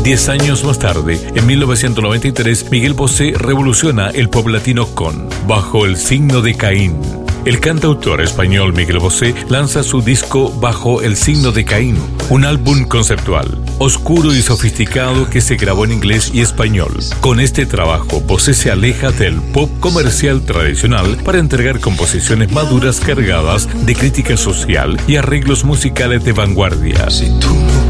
10 años más tarde, en 1993, Miguel Bosé revoluciona el pop latino con Bajo el signo de Caín. El cantautor español Miguel Bosé lanza su disco Bajo el signo de Caín, un álbum conceptual, oscuro y sofisticado que se grabó en inglés y español. Con este trabajo, Bosé se aleja del pop comercial tradicional para entregar composiciones maduras cargadas de crítica social y arreglos musicales de vanguardia. Si tú no